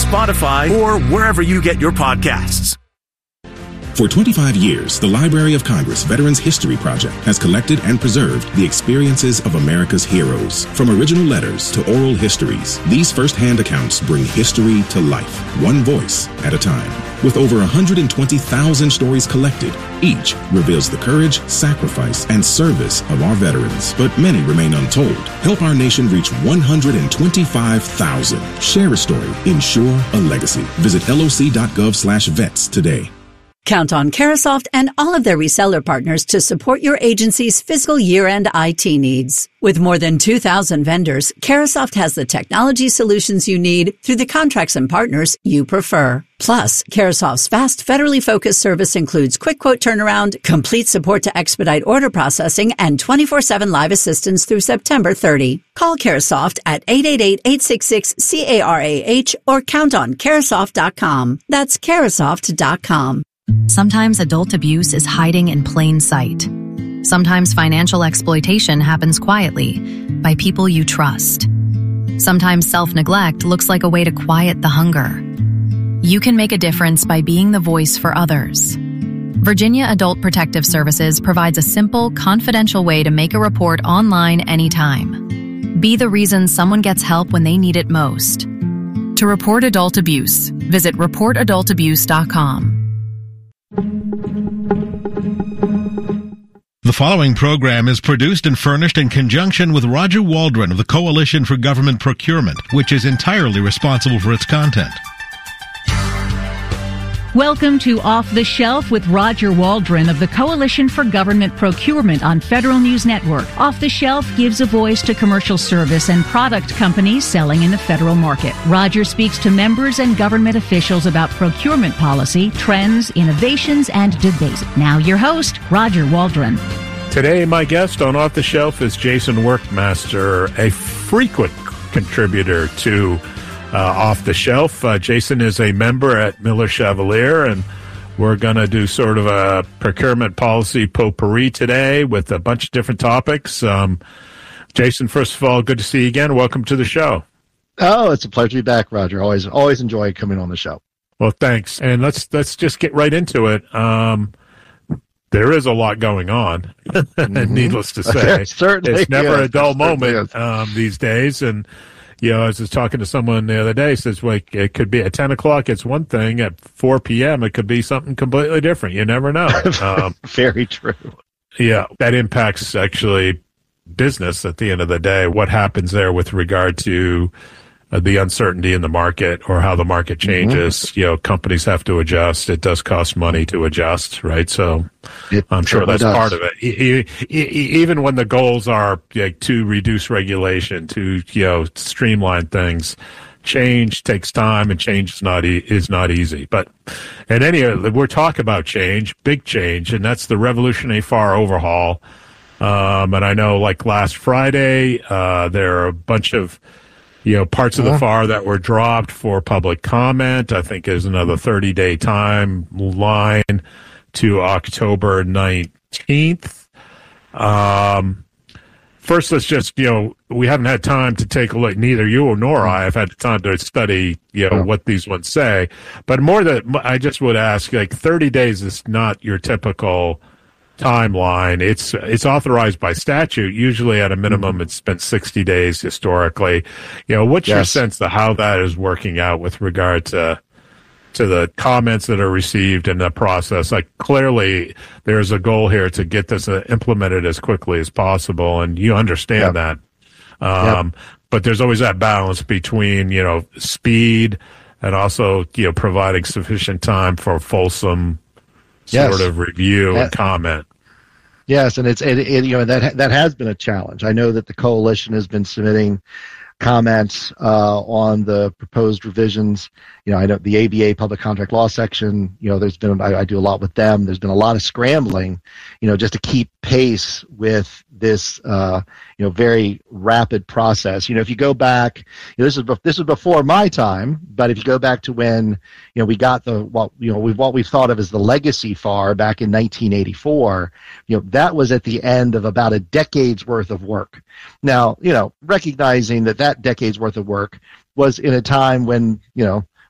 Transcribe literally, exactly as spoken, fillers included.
Spotify, or wherever you get your podcasts. For twenty-five years, the Library of Congress Veterans History Project has collected and preserved the experiences of America's heroes. From original letters to oral histories, these first-hand accounts bring history to life, one voice at a time. With over one hundred twenty thousand stories collected, each reveals the courage, sacrifice, and service of our veterans. But many remain untold. Help our nation reach one hundred twenty-five thousand. Share a story. Ensure a legacy. Visit loc.gov slash vets today. Count on Carahsoft and all of their reseller partners to support your agency's fiscal year-end I T needs. With more than two thousand vendors, Carahsoft has the technology solutions you need through the contracts and partners you prefer. Plus, Carasoft's fast, federally focused service includes quick quote turnaround, complete support to expedite order processing, and twenty-four seven live assistance through September thirtieth. Call Carasoft at eight eight eight, eight six six, C A R A H or count on Carasoft dot com. That's Carasoft dot com. Sometimes adult abuse is hiding in plain sight. Sometimes financial exploitation happens quietly by people you trust. Sometimes self-neglect looks like a way to quiet the hunger. You can make a difference by being the voice for others. Virginia Adult Protective Services provides a simple, confidential way to make a report online anytime. Be the reason someone gets help when they need it most. To report adult abuse, visit report adult abuse dot com. The following program is produced and furnished in conjunction with Roger Waldron of the Coalition for Government Procurement, which is entirely responsible for its content. Welcome to Off the Shelf with Roger Waldron of the Coalition for Government Procurement on Federal News Network. Off the Shelf gives a voice to commercial service and product companies selling in the federal market. Roger speaks to members and government officials about procurement policy, trends, innovations, and debate. Now your host, Roger Waldron. Today, my guest on Off the Shelf is Jason Workmaster, a frequent contributor to Uh, Off the Shelf. Uh, Jason is a member at Miller Chevalier, and we're going to do sort of a procurement policy potpourri today with a bunch of different topics. Um, Jason, first of all, good to see you again. Welcome to the show. Oh, it's a pleasure to be back, Roger. Always, always enjoy coming on the show. Well, thanks. And let's let's just get right into it. Um, there is a lot going on, mm-hmm. Needless to say. Certainly, it's never yes, a dull moment um, these days, and you know, I was just talking to someone the other day, says, well, it could be at ten o'clock, it's one thing. At four p.m., it could be something completely different. You never know. Um, Very true. Yeah, that impacts actually business at the end of the day. What happens there with regard to uh, the uncertainty in the market or how the market changes? Mm-hmm. You know, companies have to adjust. It does cost money to adjust, right? So it I'm sure that's does. part of it. E- e- e- even when the goals are like, to reduce regulation, to, you know, streamline things, change takes time, and change is not e- is not easy. But at any rate, we're talking about change, big change, and that's the Revolution A F A R overhaul. Um, and I know, like last Friday, uh, there are a bunch of you know, parts of the F A R that were dropped for public comment. I think there's another thirty-day timeline to October nineteenth. Um, first, let's just, you know, we haven't had time to take a look. Neither you nor I have had time to study, you know, what these ones say. But more than, I just would ask, like, thirty days is not your typical timeline. It's it's authorized by statute. Usually at a minimum it's been sixty days historically. You know, what's yes. your sense of how that is working out with regard to to the comments that are received in the process? Like, clearly there's a goal here to get this uh, implemented as quickly as possible, and you understand yep. that. Um, yep. But there's always that balance between, you know, speed and also, you know, providing sufficient time for fulsome yes. sort of review that, and comment. Yes, and it's it, it, you know that that has been a challenge. I know that the coalition has been submitting comments uh, on the proposed revisions. You know, I know the A B A Public Contract Law section. You know, there's been I, I do a lot with them. There's been a lot of scrambling, you know, just to keep pace with this, uh, you know, very rapid process. You know, if you go back, you know, this is this is before my time, but if you go back to when, you know, we got the what you know we what we've thought of as the legacy F A R back in nineteen eighty-four, you know, that was at the end of about a decade's worth of work. Now, you know, recognizing that that decade's worth of work was in a time when, you know,